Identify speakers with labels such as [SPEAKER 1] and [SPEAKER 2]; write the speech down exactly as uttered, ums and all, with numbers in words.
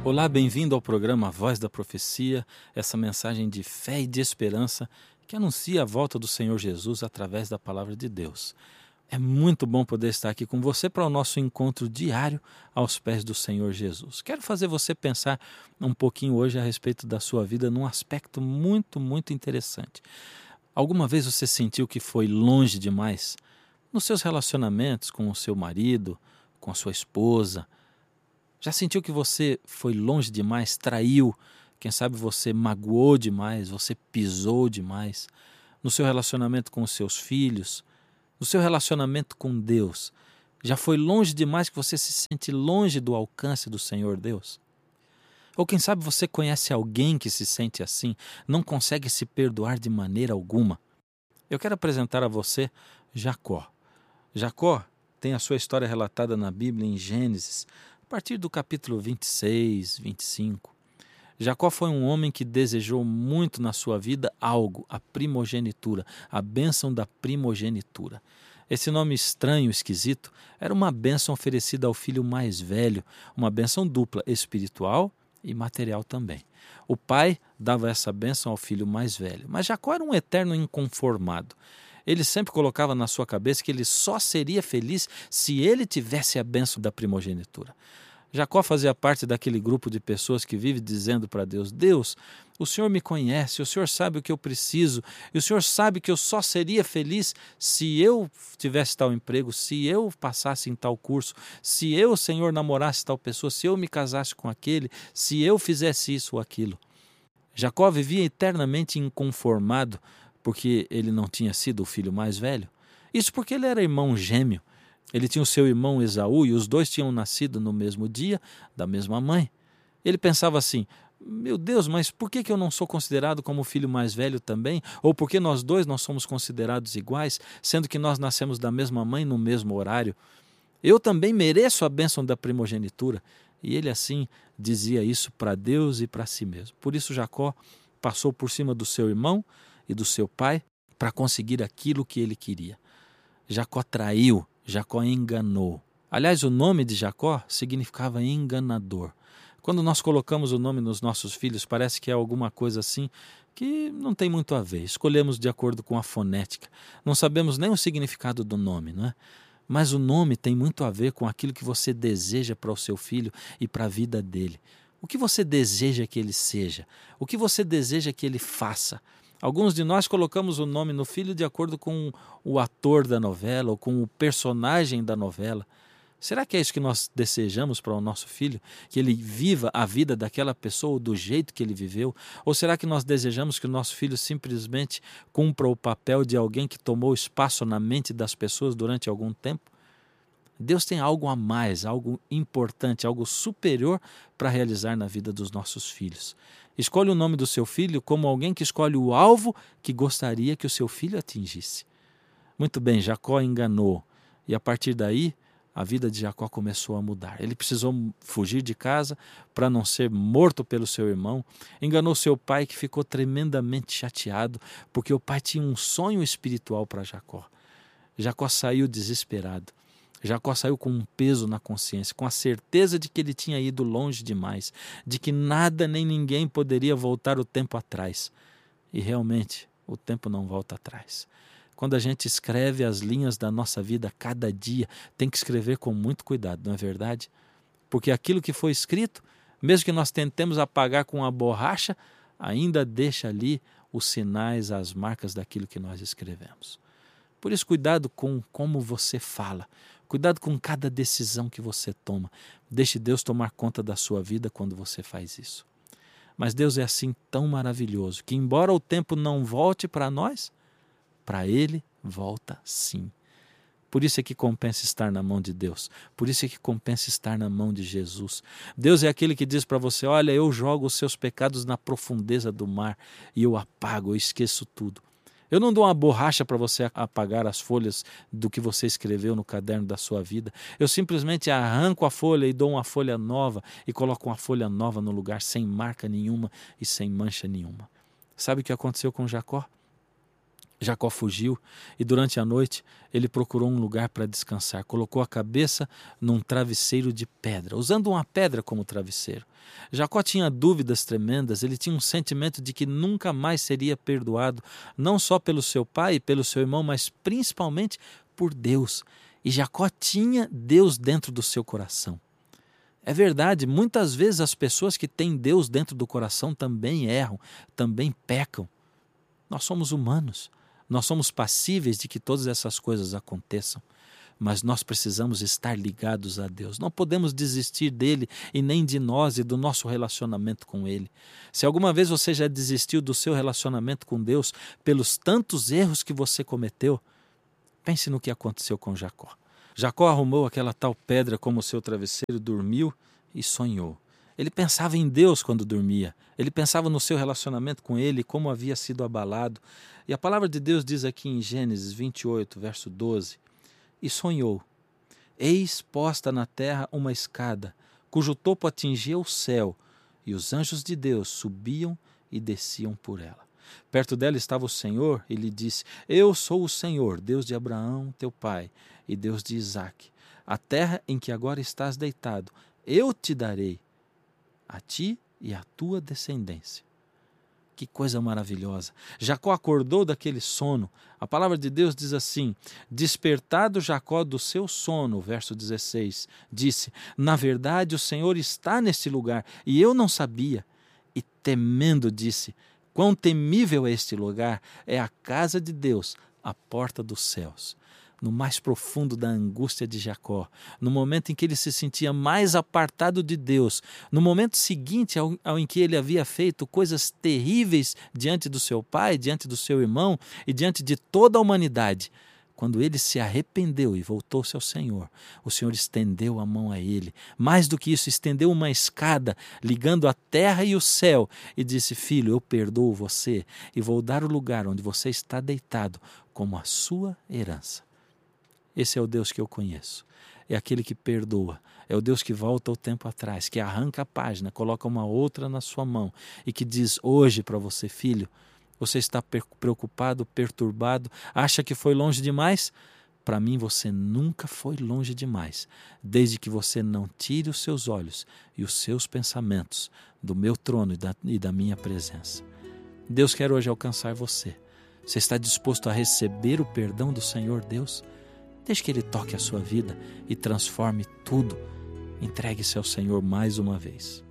[SPEAKER 1] Olá, bem-vindo ao programa Voz da Profecia, essa mensagem de fé e de esperança que anuncia a volta do Senhor Jesus através da palavra de Deus. É muito bom poder estar aqui com você para o nosso encontro diário aos pés do Senhor Jesus. Quero fazer você pensar um pouquinho hoje a respeito da sua vida num aspecto muito, muito interessante. Alguma vez você sentiu que foi longe demais nos seus relacionamentos com o seu marido, com a sua esposa? Já sentiu que você foi longe demais, traiu? Quem sabe você magoou demais, você pisou demais no seu relacionamento com os seus filhos, no seu relacionamento com Deus? Já foi longe demais que você se sente longe do alcance do Senhor Deus? Ou quem sabe você conhece alguém que se sente assim, não consegue se perdoar de maneira alguma? Eu quero apresentar a você Jacó. Jacó tem a sua história relatada na Bíblia em Gênesis, a partir do capítulo vinte e seis, vinte e cinco. Jacó foi um homem que desejou muito na sua vida algo, a primogenitura, a bênção da primogenitura. Esse nome estranho, esquisito, era uma bênção oferecida ao filho mais velho, uma bênção dupla, espiritual e material também. O pai dava essa bênção ao filho mais velho, mas Jacó era um eterno inconformado. Ele sempre colocava na sua cabeça que ele só seria feliz se ele tivesse a bênção da primogenitura. Jacó fazia parte daquele grupo de pessoas que vive dizendo para Deus: Deus, o Senhor me conhece, o Senhor sabe o que eu preciso, e o Senhor sabe que eu só seria feliz se eu tivesse tal emprego, se eu passasse em tal curso, se eu, Senhor, namorasse tal pessoa, se eu me casasse com aquele, se eu fizesse isso ou aquilo. Jacó vivia eternamente inconformado porque ele não tinha sido o filho mais velho. Isso porque ele era irmão gêmeo. Ele tinha o seu irmão Esaú e os dois tinham nascido no mesmo dia, da mesma mãe. Ele pensava assim: meu Deus, mas por que que eu não sou considerado como o filho mais velho também? Ou por que nós dois não somos considerados iguais, sendo que nós nascemos da mesma mãe no mesmo horário? Eu também mereço a bênção da primogenitura. E ele assim dizia isso para Deus e para si mesmo. Por isso Jacó passou por cima do seu irmão e do seu pai para conseguir aquilo que ele queria. Jacó traiu, Jacó enganou. Aliás, o nome de Jacó significava enganador. Quando nós colocamos o nome nos nossos filhos, parece que é alguma coisa assim que não tem muito a ver. Escolhemos de acordo com a fonética. Não sabemos nem o significado do nome, não é? Mas o nome tem muito a ver com aquilo que você deseja para o seu filho e para a vida dele. O que você deseja que ele seja? O que você deseja que ele faça? Alguns de nós colocamos o nome no filho de acordo com o ator da novela ou com o personagem da novela. Será que é isso que nós desejamos para o nosso filho? Que ele viva a vida daquela pessoa do jeito que ele viveu? Ou será que nós desejamos que o nosso filho simplesmente cumpra o papel de alguém que tomou espaço na mente das pessoas durante algum tempo? Deus tem algo a mais, algo importante, algo superior para realizar na vida dos nossos filhos. Escolhe o nome do seu filho como alguém que escolhe o alvo que gostaria que o seu filho atingisse. Muito bem, Jacó enganou, e a partir daí a vida de Jacó começou a mudar. Ele precisou fugir de casa para não ser morto pelo seu irmão. Enganou seu pai, que ficou tremendamente chateado, porque o pai tinha um sonho espiritual para Jacó. Jacó saiu desesperado. Jacó saiu com um peso na consciência, com a certeza de que ele tinha ido longe demais, de que nada nem ninguém poderia voltar o tempo atrás. E realmente, o tempo não volta atrás. Quando a gente escreve as linhas da nossa vida cada dia, tem que escrever com muito cuidado, não é verdade? Porque aquilo que foi escrito, mesmo que nós tentemos apagar com a borracha, ainda deixa ali os sinais, as marcas daquilo que nós escrevemos. Por isso, cuidado com como você fala, cuidado com cada decisão que você toma. Deixe Deus tomar conta da sua vida quando você faz isso. Mas Deus é assim tão maravilhoso, que embora o tempo não volte para nós, para Ele volta sim. Por isso é que compensa estar na mão de Deus. Por isso é que compensa estar na mão de Jesus. Deus é aquele que diz para você: olha, eu jogo os seus pecados na profundeza do mar e eu apago, eu esqueço tudo. Eu não dou uma borracha para você apagar as folhas do que você escreveu no caderno da sua vida. Eu simplesmente arranco a folha e dou uma folha nova e coloco uma folha nova no lugar, sem marca nenhuma e sem mancha nenhuma. Sabe o que aconteceu com Jacó? Jacó fugiu e durante a noite ele procurou um lugar para descansar. Colocou a cabeça num travesseiro de pedra, usando uma pedra como travesseiro. Jacó tinha dúvidas tremendas, ele tinha um sentimento de que nunca mais seria perdoado, não só pelo seu pai e pelo seu irmão, mas principalmente por Deus. E Jacó tinha Deus dentro do seu coração. É verdade, muitas vezes as pessoas que têm Deus dentro do coração também erram, também pecam. Nós somos humanos. Nós somos passíveis de que todas essas coisas aconteçam, mas nós precisamos estar ligados a Deus. Não podemos desistir dele e nem de nós e do nosso relacionamento com ele. Se alguma vez você já desistiu do seu relacionamento com Deus pelos tantos erros que você cometeu, pense no que aconteceu com Jacó. Jacó arrumou aquela tal pedra como seu travesseiro, dormiu e sonhou. Ele pensava em Deus quando dormia. Ele pensava no seu relacionamento com ele, como havia sido abalado. E a palavra de Deus diz aqui em Gênesis vinte e oito, verso doze, e sonhou: eis posta na terra uma escada, cujo topo atingia o céu, e os anjos de Deus subiam e desciam por ela. Perto dela estava o Senhor e lhe disse: eu sou o Senhor, Deus de Abraão, teu pai, e Deus de Isaque. A terra em que agora estás deitado, eu te darei, a ti e à tua descendência. Que coisa maravilhosa! Jacó acordou daquele sono. A palavra de Deus diz assim: despertado Jacó do seu sono, verso dezesseis, disse: na verdade o Senhor está neste lugar, e eu não sabia. E temendo disse: quão temível é este lugar! É a casa de Deus, a porta dos céus. No mais profundo da angústia de Jacó, no momento em que ele se sentia mais apartado de Deus, no momento seguinte ao, ao em que ele havia feito coisas terríveis diante do seu pai, diante do seu irmão e diante de toda a humanidade, quando ele se arrependeu e voltou-se ao Senhor, o Senhor estendeu a mão a ele. Mais do que isso, estendeu uma escada ligando a terra e o céu e disse: filho, eu perdoo você e vou dar o lugar onde você está deitado como a sua herança. Esse é o Deus que eu conheço. É aquele que perdoa. É o Deus que volta o tempo atrás, que arranca a página, coloca uma outra na sua mão e que diz hoje para você: filho, você está preocupado, perturbado, acha que foi longe demais? Para mim você nunca foi longe demais, desde que você não tire os seus olhos e os seus pensamentos do meu trono e da, e da minha presença. Deus quer hoje alcançar você. Você está disposto a receber o perdão do Senhor Deus? Deixe que Ele toque a sua vida e transforme tudo. Entregue-se ao Senhor mais uma vez.